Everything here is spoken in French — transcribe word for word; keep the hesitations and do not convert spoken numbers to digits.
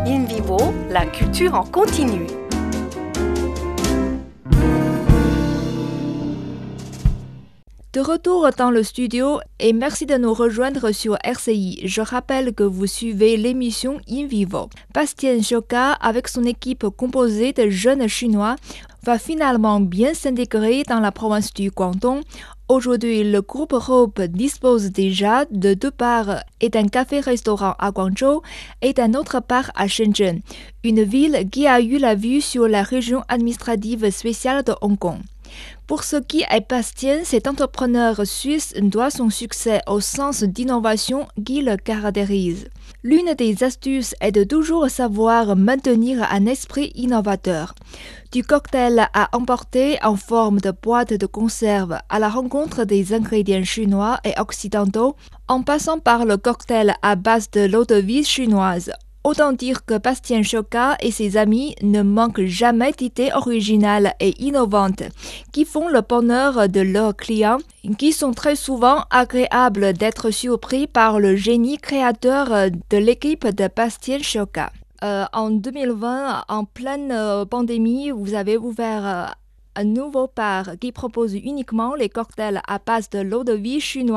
In Vivo, la culture en continu. De retour dans le studio et merci de nous rejoindre sur R C I. Je rappelle que vous suivez l'émission In Vivo. Bastien Choka, avec son équipe composée de jeunes Chinois, va finalement bien s'intégrer dans la province du Guangdong. Aujourd'hui, le groupe Hope dispose déjà de deux bars et d'un café-restaurant à Guangzhou et d'un autre bar à Shenzhen, une ville qui a eu la vue sur la région administrative spéciale de Hong Kong. Pour ce qui est Bastien, cet entrepreneur suisse doit son succès au sens d'innovation qui le caractérise. L'une des astuces est de toujours savoir maintenir un esprit innovateur. Du cocktail à emporter en forme de boîte de conserve à la rencontre des ingrédients chinois et occidentaux, en passant par le cocktail à base de l'eau-de-vie chinoise. Autant dire que Bastien Choka et ses amis ne manquent jamais d'idées originales et innovantes qui font le bonheur de leurs clients, qui sont très souvent agréables d'être surpris par le génie créateur de l'équipe de Bastien Choka. Euh, en deux mille vingt, en pleine euh, pandémie, vous avez ouvert euh, un nouveau bar qui propose uniquement les cocktails à base de l'eau-de-vie chinoise.